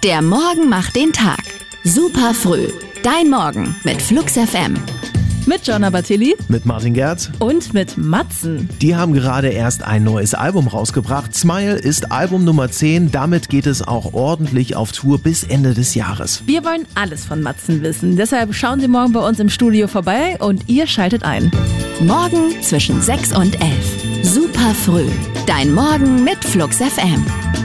Der Morgen macht den Tag. Super früh. Dein Morgen mit Flux FM. Mit Jonna Bartilli. Mit Martin Gerz. Und mit Matzen. Die haben gerade erst ein neues Album rausgebracht. Smile ist Album Nummer 10. Damit geht es auch ordentlich auf Tour bis Ende des Jahres. Wir wollen alles von Matzen wissen. Deshalb schauen Sie morgen bei uns im Studio vorbei und ihr schaltet ein. Morgen zwischen 6 und 11. Super früh. Dein Morgen mit Flux FM.